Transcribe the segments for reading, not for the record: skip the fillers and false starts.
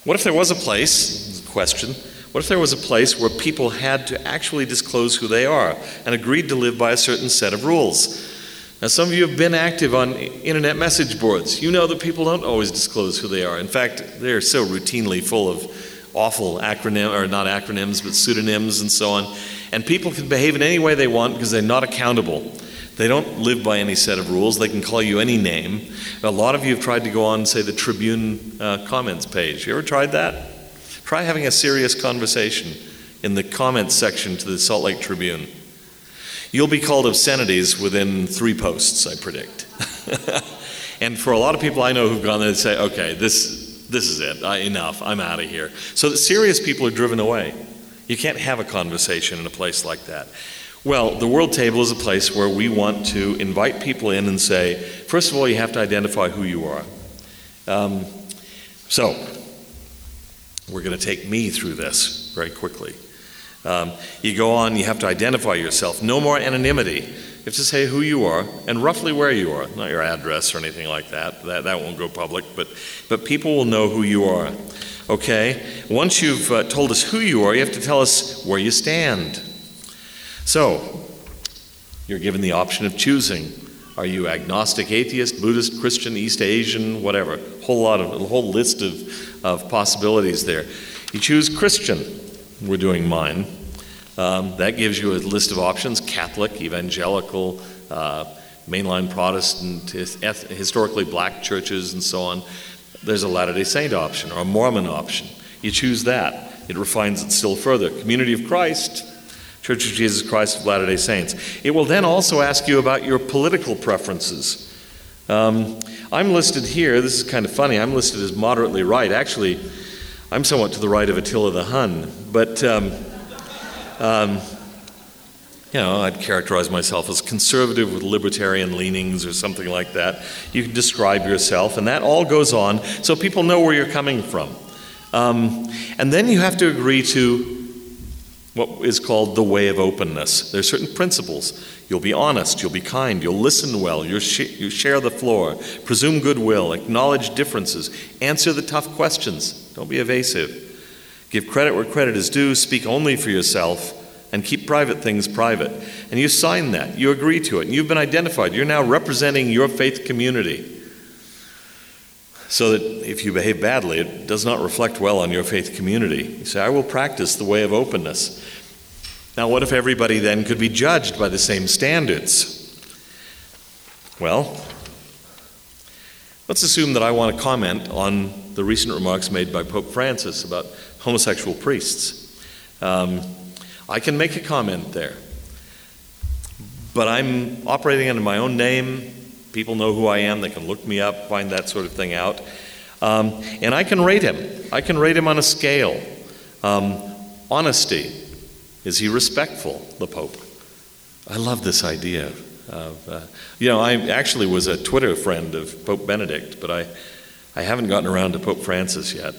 What if there was a place, question, what if there was a place where people had to actually disclose who they are and agreed to live by a certain set of rules? Now, some of you have been active on internet message boards. You know that people don't always disclose who they are. In fact, they're so routinely full of awful not acronyms, but pseudonyms and so on. And people can behave in any way they want because they're not accountable. They don't live by any set of rules. They can call you any name. A lot of you have tried to go on, say, the Tribune comments page. You ever tried that? Try having a serious conversation in the comments section to the Salt Lake Tribune. You'll be called obscenities within 3 posts, I predict. And for a lot of people I know who've gone there and say, okay, this is it, enough, I'm out of here. So that serious people are driven away. You can't have a conversation in a place like that. Well, the World Table is a place where we want to invite people in and say, first of all, you have to identify who you are. So, we're going to take me through this very quickly. You go on, you have to identify yourself. No more anonymity. You have to say who you are and roughly where you are. Not your address or anything like that. That won't go public, but people will know who you are. Okay? Once you've told us who you are, you have to tell us where you stand. So, you're given the option of choosing. Are you agnostic, atheist, Buddhist, Christian, East Asian, whatever? A whole list of possibilities there. You choose Christian. We're doing mine. That gives you a list of options: Catholic, evangelical, mainline Protestant, historically black churches, and so on. There's a Latter-day Saint option or a Mormon option. You choose that. It refines it still further. Community of Christ, Church of Jesus Christ of Latter-day Saints. It will then also ask you about your political preferences. I'm listed here, this is kind of funny, I'm listed as moderately right. Actually, I'm somewhat to the right of Attila the Hun, but I'd characterize myself as conservative with libertarian leanings or something like that. You can describe yourself, and that all goes on so people know where you're coming from. And then you have to agree to what is called the way of openness. There are certain principles. You'll be honest, you'll be kind, you'll listen well, you share the floor, presume goodwill, acknowledge differences, answer the tough questions, don't be evasive, give credit where credit is due, speak only for yourself, and keep private things private. And you sign that, you agree to it, and you've been identified. You're now representing your faith community. So that if you behave badly, it does not reflect well on your faith community. You say, I will practice the way of openness. Now, what if everybody then could be judged by the same standards? Well, let's assume that I want to comment on the recent remarks made by Pope Francis about homosexual priests. I can make a comment there, but I'm operating under my own name. People know who I am. They can look me up, find that sort of thing out. And I can rate him. I can rate him on a scale. Honesty. Is he respectful, the Pope? I love this idea. I actually was a Twitter friend of Pope Benedict, but I haven't gotten around to Pope Francis yet.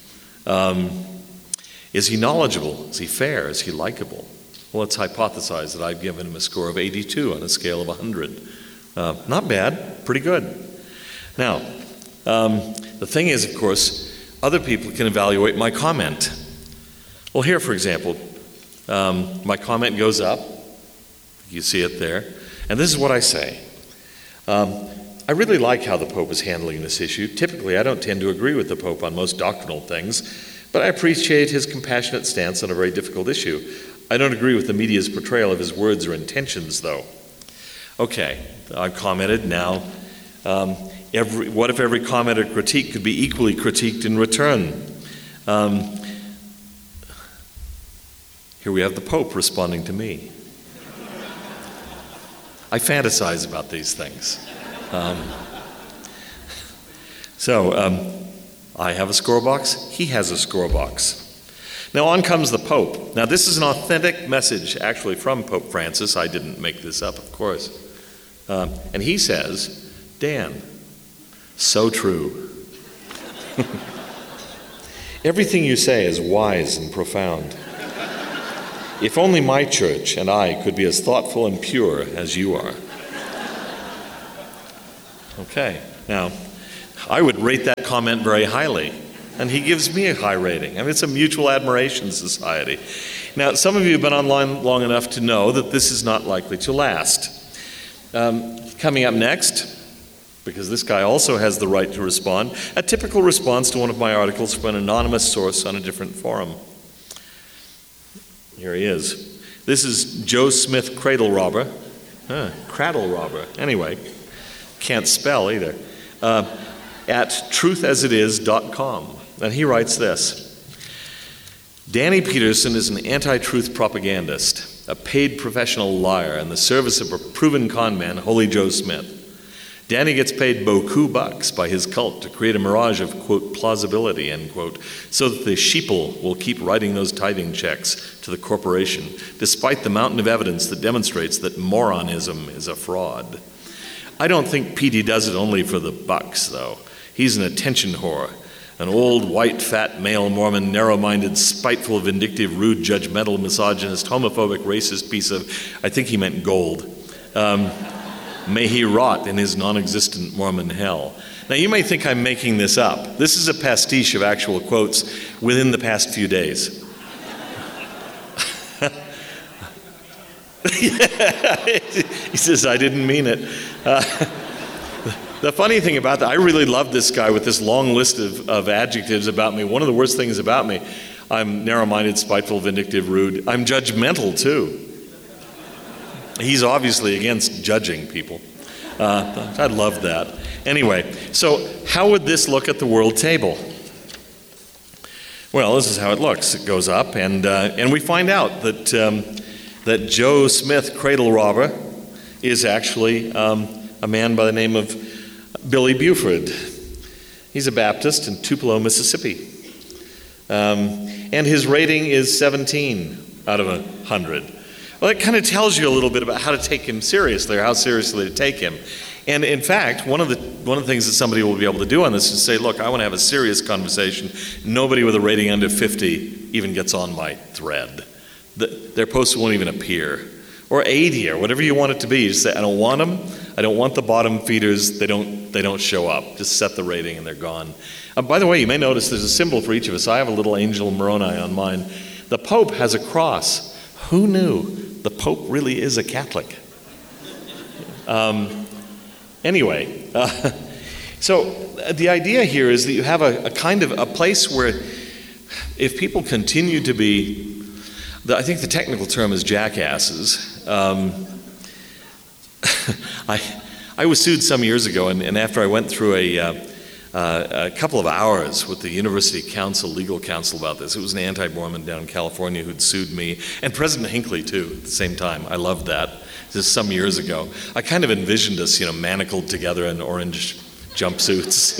Is he knowledgeable? Is he fair? Is he likable? Well, let's hypothesize that I've given him a score of 82 on a scale of 100. Not bad, pretty good. Now, the thing is, of course, other people can evaluate my comment. Well, here, for example, my comment goes up. You see it there. And this is what I say. I really like how the Pope is handling this issue. Typically, I don't tend to agree with the Pope on most doctrinal things, but I appreciate his compassionate stance on a very difficult issue. I don't agree with the media's portrayal of his words or intentions, though. Okay, I've commented now. What if every comment or critique could be equally critiqued in return? Here we have the Pope responding to me. I fantasize about these things. I have a score box. He has a score box. Now on comes the Pope. Now this is an authentic message actually from Pope Francis. I didn't make this up, of course. And he says, Dan, so true. Everything you say is wise and profound. If only my church and I could be as thoughtful and pure as you are. Okay, now, I would rate that comment very highly. and he gives me a high rating. I mean, it's a mutual admiration society. Now, some of you have been online long enough to know that this is not likely to last. Coming up next, because this guy also has the right to respond, a typical response to one of my articles from an anonymous source on a different forum. Here he is. This is Joe Smith Cradle Robber. Cradle Robber. Anyway, can't spell either. At truthasit.com. And he writes this. Danny Peterson is an anti-truth propagandist, a paid professional liar in the service of a proven con man, Holy Joe Smith. Danny gets paid beaucoup bucks by his cult to create a mirage of, quote, plausibility, end quote, so that the sheeple will keep writing those tithing checks to the corporation, despite the mountain of evidence that demonstrates that moronism is a fraud. I don't think Petey does it only for the bucks, though. He's an attention whore, an old, white, fat, male Mormon, narrow-minded, spiteful, vindictive, rude, judgmental, misogynist, homophobic, racist piece of, I think he meant gold. May he rot in his non-existent Mormon hell. Now, you may think I'm making this up. This is a pastiche of actual quotes within the past few days. He says, I didn't mean it. The funny thing about that, I really love this guy with this long list of adjectives about me. One of the worst things about me, I'm narrow-minded, spiteful, vindictive, rude. I'm judgmental, too. He's obviously against judging people. I love that. Anyway, so how would this look at the world table? Well, this is how it looks. It goes up, and we find out that Joe Smith Cradle Robber is actually a man by the name of Billy Buford. He's a Baptist in Tupelo, Mississippi. And his rating is 17 out of 100. Well, that kind of tells you a little bit about how to take him seriously, or how seriously to take him. And in fact, one of the things that somebody will be able to do on this is say, look, I want to have a serious conversation. Nobody with a rating under 50 even gets on my thread. Their posts won't even appear. Or 80, or whatever you want it to be. You just say, I don't want them. I don't want the bottom feeders. They don't show up. Just set the rating and they're gone. By the way, you may notice there's a symbol for each of us. I have a little angel Moroni on mine. The Pope has a cross. Who knew? The Pope really is a Catholic. Anyway, so the idea here is that you have a kind of a place where if people continue to be, I think the technical term is jackasses. I was sued some years ago, and after I went through a couple of hours with the University Council, legal counsel about this. It was an anti-Mormon down in California who'd sued me, and President Hinckley too at the same time. I loved that. This is some years ago. I kind of envisioned us, manacled together in orange jumpsuits,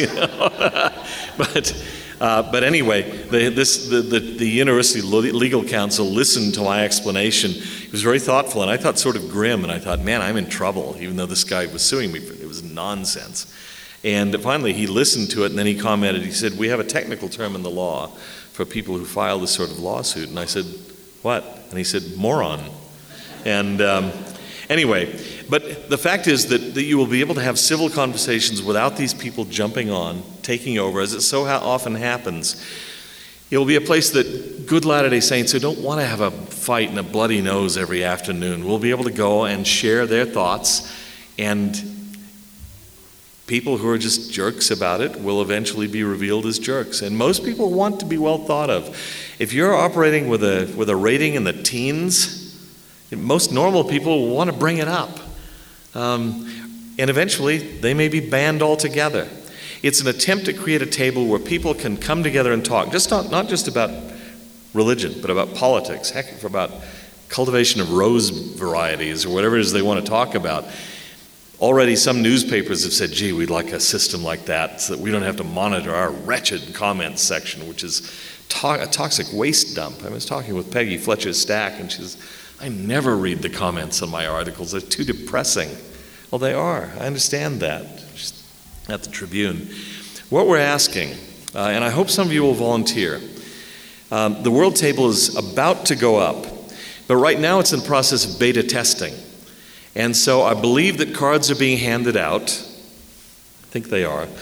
But anyway, the University Legal Counsel listened to my explanation. It was very thoughtful, and I thought sort of grim, and I thought, man, I'm in trouble, even though this guy was suing me. It was nonsense. And finally, he listened to it, and then he commented, he said, we have a technical term in the law for people who file this sort of lawsuit. And I said, what? And he said, moron. And anyway, but the fact is that you will be able to have civil conversations without these people jumping on, taking over, as it so often happens. It will be a place that good Latter-day Saints who don't want to have a fight and a bloody nose every afternoon will be able to go and share their thoughts, and people who are just jerks about it will eventually be revealed as jerks. And most people want to be well thought of. If you're operating with a rating in the teens, most normal people will want to bring it up. And eventually, they may be banned altogether. It's an attempt to create a table where people can come together and talk, not just about religion, but about politics, heck, about cultivation of rose varieties or whatever it is they want to talk about. Already some newspapers have said, gee, we'd like a system like that so that we don't have to monitor our wretched comments section, which is a toxic waste dump. I was talking with Peggy Fletcher-Stack, and she says, I never read the comments on my articles. They're too depressing. Well, they are. I understand that. Just at the Tribune. What we're asking, and I hope some of you will volunteer, the World Table is about to go up, but right now it's in the process of beta testing. And so I believe that cards are being handed out. I think they are.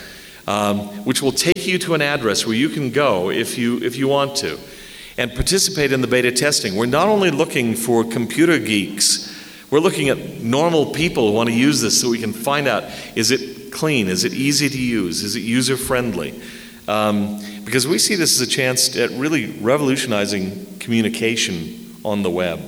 which will take you to an address where you can go if you want to, and participate in the beta testing. We're not only looking for computer geeks, we're looking at normal people who want to use this so we can find out, is it clean? Is it easy to use? Is it user-friendly? Because we see this as a chance at really revolutionizing communication on the web.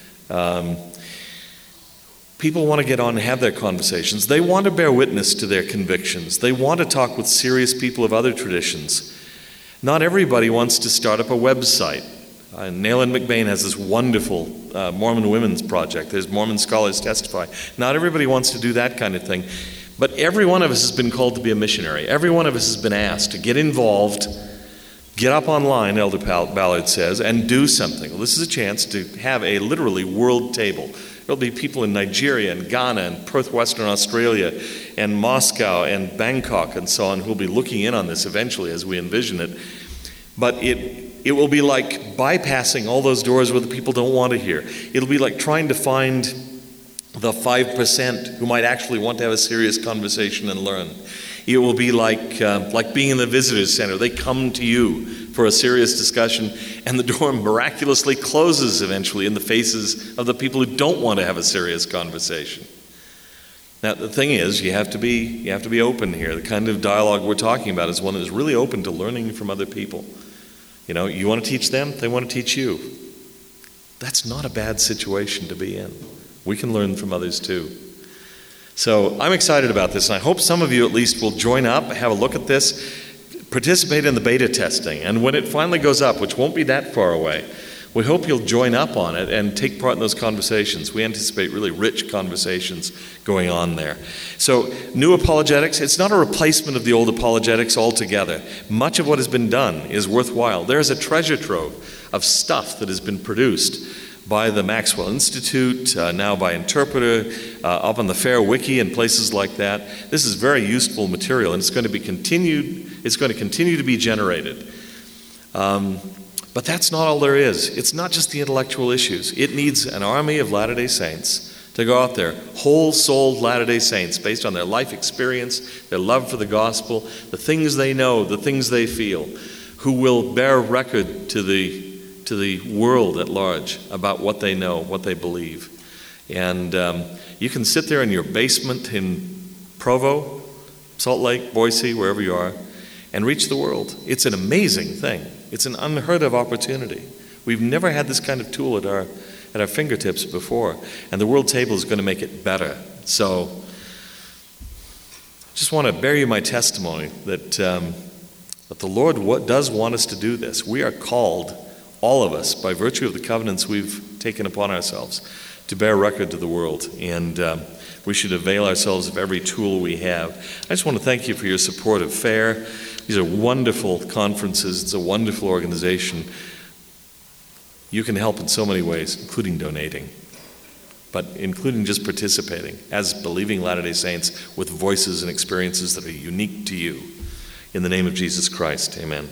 People want to get on and have their conversations. They want to bear witness to their convictions. They want to talk with serious people of other traditions. Not everybody wants to start up a website. Nayland McBain has this wonderful Mormon Women's Project. There's Mormon Scholars Testify. Not everybody wants to do that kind of thing. But every one of us has been called to be a missionary. Every one of us has been asked to get involved, get up online, Elder Ballard says, and do something. Well, this is a chance to have a literally world table. There'll be people in Nigeria and Ghana and Perth, Western Australia and Moscow and Bangkok and so on who will be looking in on this eventually as we envision it. But it will be like bypassing all those doors where the people don't want to hear. It'll be like trying to find the 5% who might actually want to have a serious conversation and learn. It will be like being in the visitors center. They come to you for a serious discussion, and the door miraculously closes eventually in the faces of the people who don't want to have a serious conversation. Now, the thing is, you have to be open here. The kind of dialogue we're talking about is one that is really open to learning from other people. You know, you want to teach them, they want to teach you. That's not a bad situation to be in. We can learn from others too. So I'm excited about this, and I hope some of you at least will join up, have a look at this, participate in the beta testing, and when it finally goes up, which won't be that far away, we hope you'll join up on it and take part in those conversations. We anticipate really rich conversations going on there. So, new apologetics, it's not a replacement of the old apologetics altogether. Much of what has been done is worthwhile. There is a treasure trove of stuff that has been produced by the Maxwell Institute, now by Interpreter, up on the Fair Wiki and places like that. This is very useful material, and it's going to continue to be generated. But that's not all there is. It's not just the intellectual issues. It needs an army of Latter-day Saints to go out there, whole-souled Latter-day Saints, based on their life experience, their love for the gospel, the things they know, the things they feel, who will bear record to the world at large about what they know, what they believe. And you can sit there in your basement in Provo, Salt Lake, Boise, wherever you are, and reach the world. It's an amazing thing. It's an unheard of opportunity. We've never had this kind of tool at our fingertips before, and the World Table is going to make it better. So I just want to bear you my testimony that the Lord does want us to do this. We are called, all of us, by virtue of the covenants we've taken upon ourselves, to bear record to the world, and we should avail ourselves of every tool we have. I just want to thank you for your support of FAIR. These are wonderful conferences. It's a wonderful organization. You can help in so many ways, including donating, but including just participating as believing Latter-day Saints with voices and experiences that are unique to you. In the name of Jesus Christ, amen.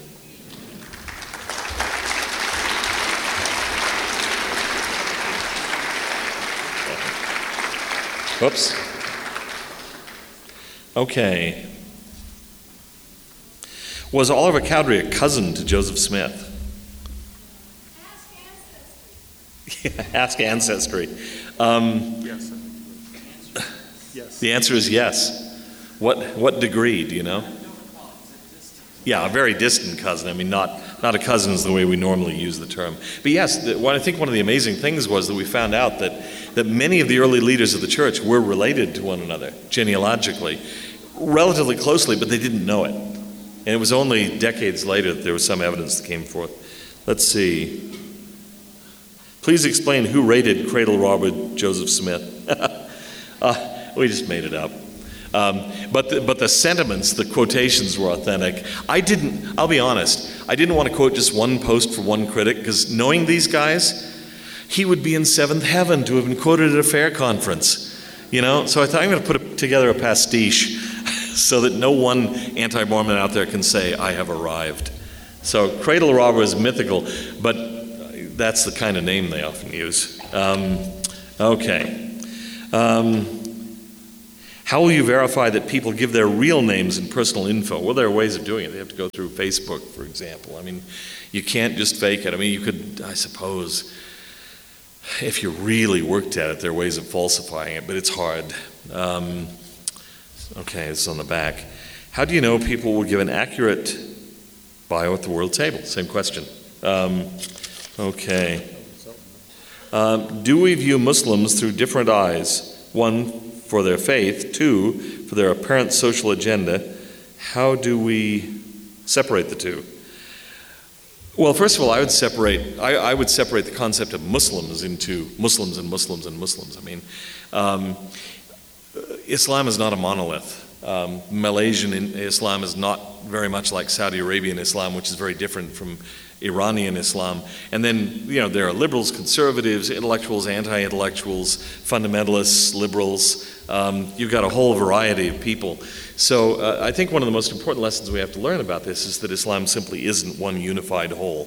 Whoops. Okay. Was Oliver Cowdery a cousin to Joseph Smith? Ask Ancestry. Yes. Yes. The answer is yes. What degree, do you know? Yeah, a very distant cousin. I mean, not a cousin is the way we normally use the term. But yes, I think one of the amazing things was that we found out that many of the early leaders of the church were related to one another, genealogically, relatively closely, but they didn't know it. And it was only decades later that there was some evidence that came forth. Let's see. Please explain who raided cradle robber Joseph Smith. We just made it up. But the sentiments, the quotations were authentic. I'll be honest, I didn't want to quote just one post for one critic, because knowing these guys, he would be in seventh heaven to have been quoted at a fair conference. So I thought I'm going to put together a pastiche so that no one anti-Mormon out there can say, I have arrived. So cradle robber is mythical, but that's the kind of name they often use. Okay. How will you verify that people give their real names and personal info? Well, there are ways of doing it. They have to go through Facebook, for example. I mean, you can't just fake it. I mean, you could, I suppose, if you really worked at it, there are ways of falsifying it, but it's hard. Okay, it's on the back. How do you know people will give an accurate bio at the World Table? Same question. Okay. Do we view Muslims through different eyes? One, for their faith. Two, for their apparent social agenda. How do we separate the two? Well, first of all, I would separate the concept of Muslims into Muslims and Muslims and Muslims. I mean, Islam is not a monolith. Malaysian Islam is not very much like Saudi Arabian Islam, which is very different from Iranian Islam. And then, there are liberals, conservatives, intellectuals, anti-intellectuals, fundamentalists, liberals. You've got a whole variety of people. So I think one of the most important lessons we have to learn about this is that Islam simply isn't one unified whole.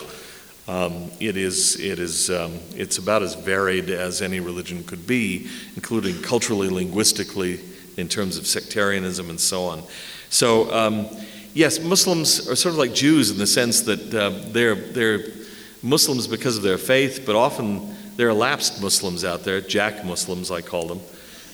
It's about as varied as any religion could be, including culturally, linguistically, in terms of sectarianism and so on. So, yes, Muslims are sort of like Jews in the sense that they're Muslims because of their faith, but often there are lapsed Muslims out there, Jack Muslims, I call them.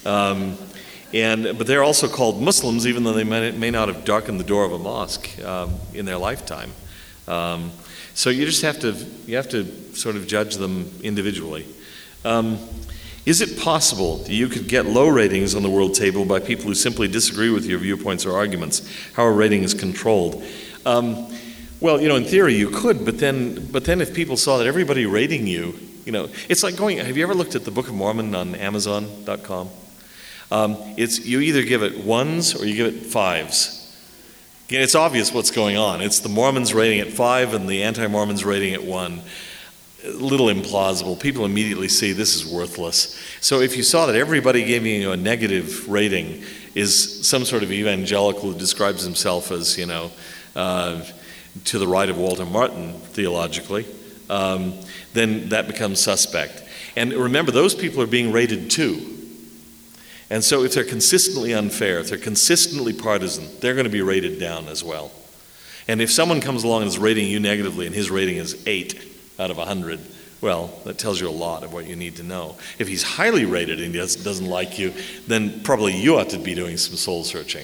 But they're also called Muslims, even though they may not have darkened the door of a mosque in their lifetime. So you just have to sort of judge them individually. Is it possible that you could get low ratings on the World Table by people who simply disagree with your viewpoints or arguments? How are ratings controlled? Well, in theory you could, but then if people saw that everybody rating you, it's like have you ever looked at the Book of Mormon on Amazon.com? You either give it ones or you give it fives. Again, it's obvious what's going on. It's the Mormons rating it 5 and the anti-Mormons rating it 1. A little implausible. People immediately see this is worthless. So if you saw that everybody giving you a negative rating is some sort of evangelical who describes himself as, to the right of Walter Martin theologically, then that becomes suspect. And remember, those people are being rated too. And so if they're consistently unfair, if they're consistently partisan, they're going to be rated down as well. And if someone comes along and is rating you negatively and his rating is 8 out of 100, well, that tells you a lot of what you need to know. If he's highly rated and he doesn't like you, then probably you ought to be doing some soul searching.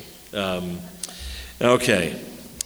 Okay.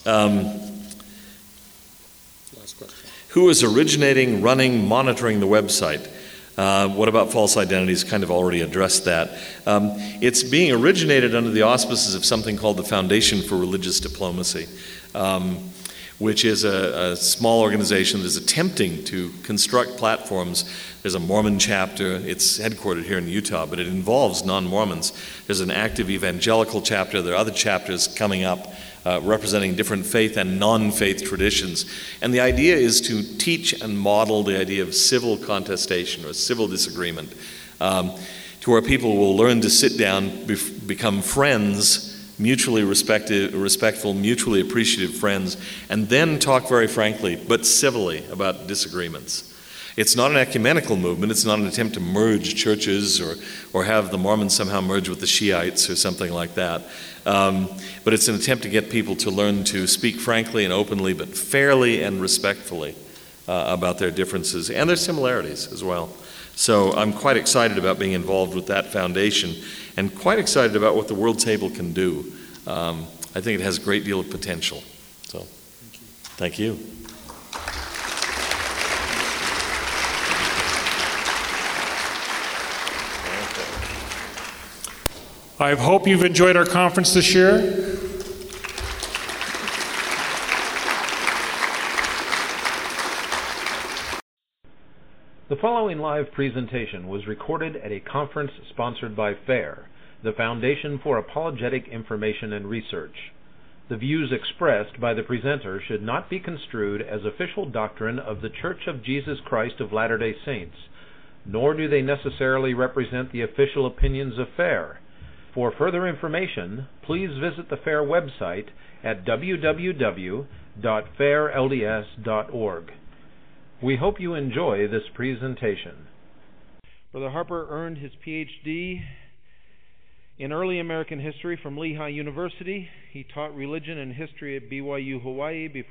Last question. Who is originating, running, monitoring the website? What about false identities? Kind of already addressed that. It's being originated under the auspices of something called the Foundation for Religious Diplomacy, which is a small organization that is attempting to construct platforms. There's a Mormon chapter. It's headquartered here in Utah, but it involves non-Mormons. There's an active evangelical chapter. There are other chapters coming up representing different faith and non-faith traditions. And the idea is to teach and model the idea of civil contestation or civil disagreement, to where people will learn to sit down, become friends, mutually respectful, mutually appreciative friends, and then talk very frankly, but civilly, about disagreements. It's not an ecumenical movement. It's not an attempt to merge churches or have the Mormons somehow merge with the Shiites or something like that. But it's an attempt to get people to learn to speak frankly and openly, but fairly and respectfully about their differences and their similarities as well. So I'm quite excited about being involved with that foundation and quite excited about what the World Table can do. I think it has a great deal of potential. So, thank you. I hope you've enjoyed our conference this year. The following live presentation was recorded at a conference sponsored by FAIR, the Foundation for Apologetic Information and Research. The views expressed by the presenter should not be construed as official doctrine of the Church of Jesus Christ of Latter-day Saints, nor do they necessarily represent the official opinions of FAIR. For further information, please visit the FAIR website at www.fairlds.org. We hope you enjoy this presentation. Brother Harper earned his Ph.D. In early American history from Lehigh University, he taught religion and history at BYU Hawaii before